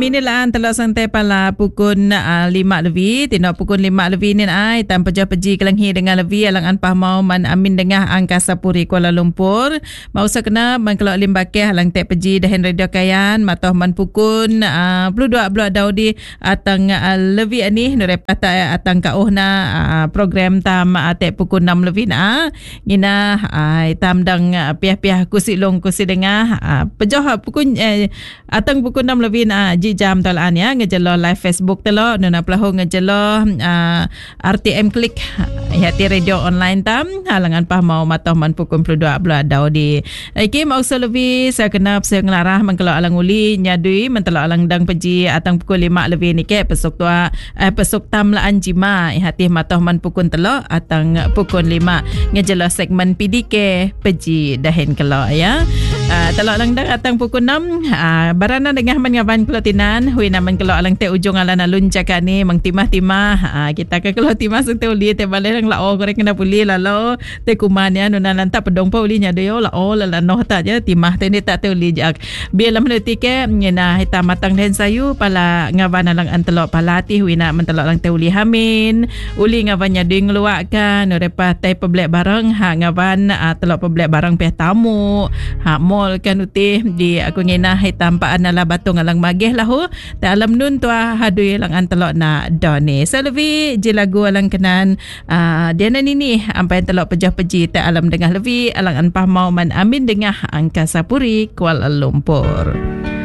Minilaan telok santai pala pukul 5 lebih. Tino pukul 5 lebih ni ai tam peja-peji kelenghi dengan lebih alang anpah mau man amin dengah Angkasa Puri Kuala Lumpur. Mau sakena man kelok limbakeh alang tek peji dahen radio kayan matoh man pukul 22 blok daudi atang lebih ani nurepata atang kauhna program tam tek pukul 6 lebih na. Ngina ai tam dang piah-piah kursi long kursi dengah pejoh pukul atang pukul 6 lebih na jam tolan ya ngejelo live Facebook telo nuna pelahu ngejelo RTM Klik hati radio online tam halangan pah mau matoh man pukul 22 blok daudi. Iki mau lebih saya kenap saya ngelarah mengkelok alang uli nyadui mentelok alang dang peji atang pukul 5 lebih ni ke pesuk tua pesuk tam laan jima hati matoh man pukul telok atang pukul 5 ngejelo segmen PDK peji dahen kelok ya. Telok alang dang atang pukul 6 barana dengah mengaban kelotinan hui naman kelok alang te ujung ala nalun cakani mang timah-timah kita ke kelok timah sung te uli te balai lang lao korek kena puli lalo te kuman ya nuna lanta pedong pa uli nya doyo lao lano ta je timah te ni tak te uli jak bialam leti ke ngena hitam matang den sayu pala ngaban alang antelok palati hui na mentelok lang te uli hamin uli ngaban nya ding luak kan repa te peblek barang ngaban telok peblek barang peh tamu mall kan uti di aku ngena hitam pa anala batung alang mageh lahu ta alam nun tua hadui lang antelok na doni selvi je lagu alang kenan dia nini ampai telok pejah-peji ta alam dengah levi alang anpah mau man amin dengah Angkasa Puri Kuala Lumpur.